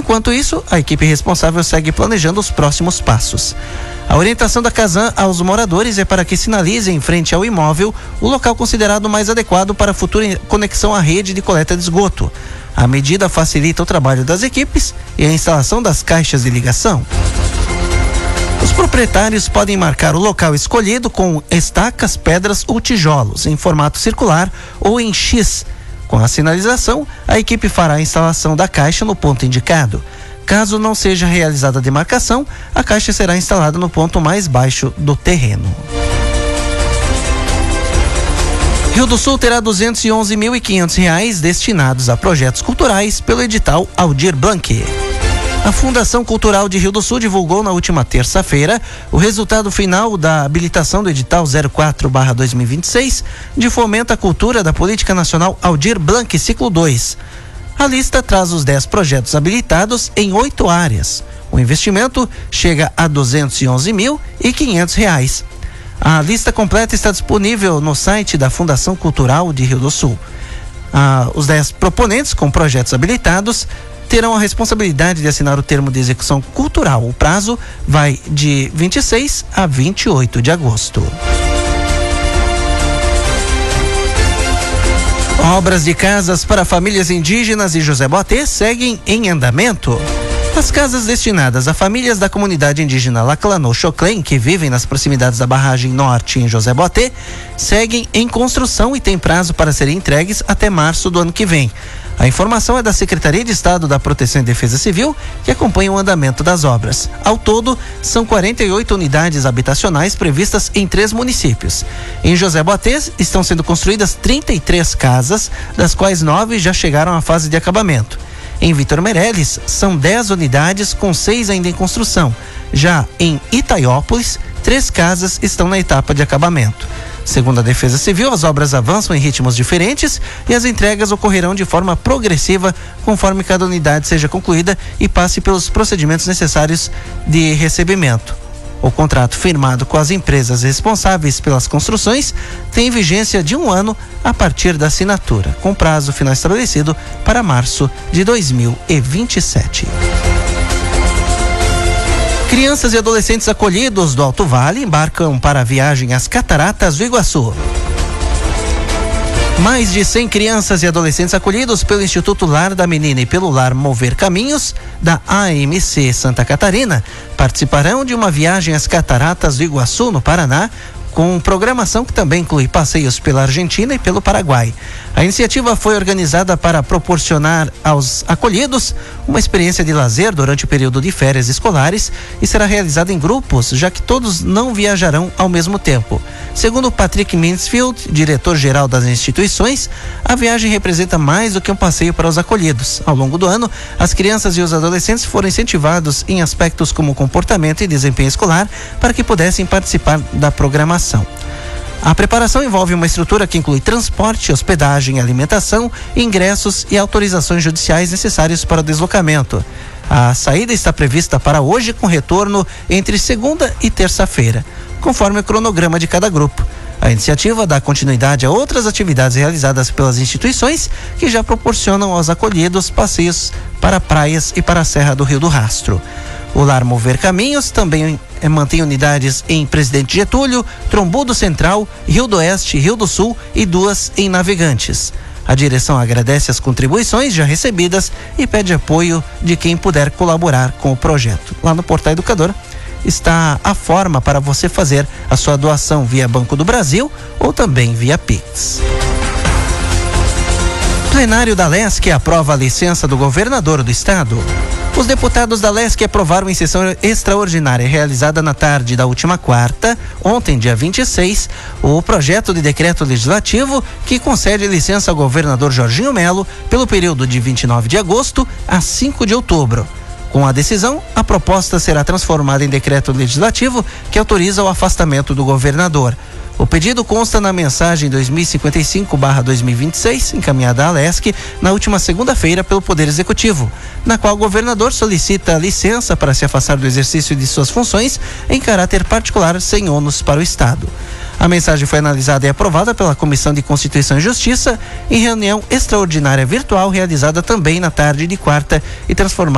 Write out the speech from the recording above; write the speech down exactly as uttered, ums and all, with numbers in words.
Enquanto isso, a equipe responsável segue planejando os próximos passos. A orientação da Casan aos moradores é para que sinalizem em frente ao imóvel o local considerado mais adequado para a futura conexão à rede de coleta de esgoto. A medida facilita o trabalho das equipes e a instalação das caixas de ligação. Os proprietários podem marcar o local escolhido com estacas, pedras ou tijolos em formato circular ou em X. Com a sinalização, a equipe fará a instalação da caixa no ponto indicado. Caso não seja realizada a demarcação, a caixa será instalada no ponto mais baixo do terreno. Rio do Sul terá duzentos e onze mil e quinhentos reais destinados a projetos culturais pelo edital Aldir Blanc. A Fundação Cultural de Rio do Sul divulgou na última terça-feira o resultado final da habilitação do edital zero quatro barra dois mil e vinte e seis de Fomento à Cultura da Política Nacional Aldir Blanc Ciclo dois. A lista traz os dez projetos habilitados em oito áreas. O investimento chega a duzentos e onze mil e quinhentos reais. A lista completa está disponível no site da Fundação Cultural de Rio do Sul. Ah, os dez proponentes com projetos habilitados terão a responsabilidade de assinar o termo de execução cultural. O prazo vai de vinte e seis a vinte e oito de agosto. Obras de casas para famílias indígenas e José Boatê seguem em andamento. As casas destinadas a famílias da comunidade indígena Laclanô-Choclen, que vivem nas proximidades da barragem norte em José Boatê, seguem em construção e têm prazo para serem entregues até março do ano que vem. A informação é da Secretaria de Estado da Proteção e Defesa Civil, que acompanha o andamento das obras. Ao todo, são quarenta e oito unidades habitacionais previstas em três municípios. Em José Boatê, estão sendo construídas trinta e três casas, das quais nove já chegaram à fase de acabamento. Em Vitor Meireles, são dez unidades, com seis ainda em construção. Já em Itaiópolis, três casas estão na etapa de acabamento. Segundo a Defesa Civil, as obras avançam em ritmos diferentes e as entregas ocorrerão de forma progressiva, conforme cada unidade seja concluída e passe pelos procedimentos necessários de recebimento. O contrato firmado com as empresas responsáveis pelas construções tem vigência de um ano a partir da assinatura, com prazo final estabelecido para março de dois mil e vinte e sete. Crianças e adolescentes acolhidos do Alto Vale embarcam para a viagem às Cataratas do Iguaçu. Mais de cem crianças e adolescentes acolhidos pelo Instituto Lar da Menina e pelo Lar Mover Caminhos, da A M C Santa Catarina, participarão de uma viagem às Cataratas do Iguaçu, no Paraná, com programação que também inclui passeios pela Argentina e pelo Paraguai. A iniciativa foi organizada para proporcionar aos acolhidos uma experiência de lazer durante o período de férias escolares e será realizada em grupos, já que todos não viajarão ao mesmo tempo. Segundo Patrick Mansfield, diretor-geral das instituições, a viagem representa mais do que um passeio para os acolhidos. Ao longo do ano, as crianças e os adolescentes foram incentivados em aspectos como comportamento e desempenho escolar para que pudessem participar da programação. A preparação envolve uma estrutura que inclui transporte, hospedagem, alimentação, ingressos e autorizações judiciais necessários para o deslocamento. A saída está prevista para hoje, com retorno entre segunda e terça-feira, conforme o cronograma de cada grupo. A iniciativa dá continuidade a outras atividades realizadas pelas instituições que já proporcionam aos acolhidos passeios para praias e para a Serra do Rio do Rastro. O Lar Mover Caminhos também mantém unidades em Presidente Getúlio, Trombudo Central, Rio do Oeste, Rio do Sul e duas em Navegantes. A direção agradece as contribuições já recebidas e pede apoio de quem puder colaborar com o projeto. Lá no Portal Educador está a forma para você fazer a sua doação via Banco do Brasil ou também via Pix. Plenário da Lesc aprova a licença do governador do estado. Os deputados da Lesc aprovaram em sessão extraordinária realizada na tarde da última quarta, ontem, dia vinte e seis, o projeto de decreto legislativo que concede licença ao governador Jorginho Melo pelo período de vinte e nove de agosto a cinco de outubro. Com a decisão, a proposta será transformada em decreto legislativo que autoriza o afastamento do governador. O pedido consta na mensagem dois mil e cinquenta e cinco barra dois mil e vinte e seis, encaminhada à Lesc na última segunda-feira pelo Poder Executivo, na qual o governador solicita licença para se afastar do exercício de suas funções em caráter particular sem ônus para o Estado. A mensagem foi analisada e aprovada pela Comissão de Constituição e Justiça em reunião extraordinária virtual realizada também na tarde de quarta e transformada